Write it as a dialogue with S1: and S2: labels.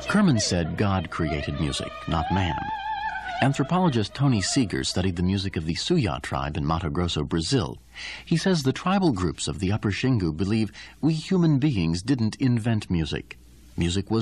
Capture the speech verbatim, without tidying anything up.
S1: Kerman said God created music, not man. Anthropologist Tony Seeger studied the music of the Suya tribe in Mato Grosso, Brazil. He says the tribal groups of the Upper Xingu believe we human beings didn't invent music. Music was